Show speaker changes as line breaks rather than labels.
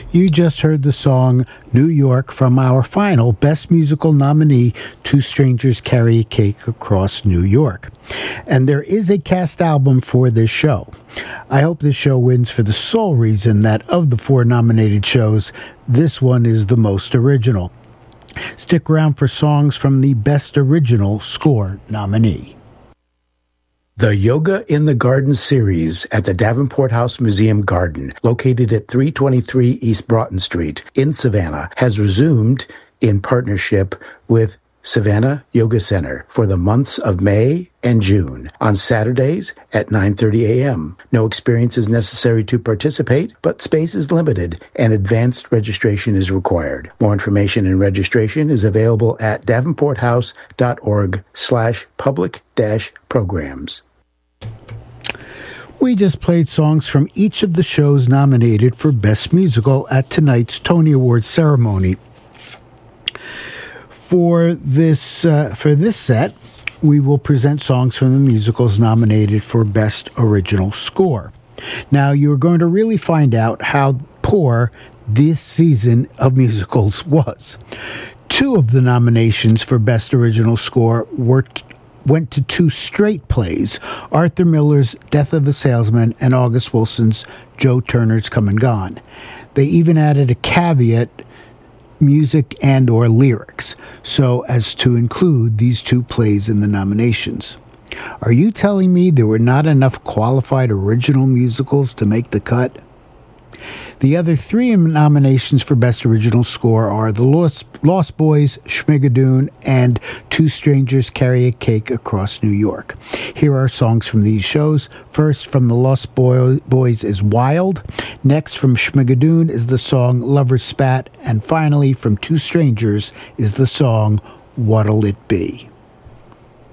You just heard the song New York from our final Best Musical nominee, Two Strangers Carry a Cake Across New York. And there is a cast album for this show. I hope this show wins for the sole reason that of the 4 nominated shows, this one is the most original. Stick around for songs from the Best Original Score nominee. The Yoga in the Garden series at the Davenport House Museum Garden, located at 323 East Broughton Street in Savannah, has resumed in partnership with Savannah Yoga Center for the months of May and June on Saturdays at 9:30 a.m. No experience is necessary to participate, but space is limited and advanced registration is required. More information and registration is available at davenporthouse.org/public-programs. We just played songs from each of the shows nominated for Best Musical at tonight's Tony Awards ceremony. For this set, we will present songs from the musicals nominated for Best Original Score. Now, you're going to really find out how poor this season of musicals was. 2 of the nominations for Best Original Score went to 2 straight plays, Arthur Miller's Death of a Salesman and August Wilson's Joe Turner's Come and Gone. They even added a caveat, music and or lyrics, so as to include these 2 plays in the nominations. Are you telling me there were not enough qualified original musicals to make the cut? The other 3 nominations for Best Original Score are The Lost Boys, Schmigadoon, and Two Strangers Carry a Cake Across New York. Here are songs from these shows. First, from The Lost Boys is Wild. Next, from Schmigadoon is the song Lover's Spat. And finally, from Two Strangers is the song What'll It Be?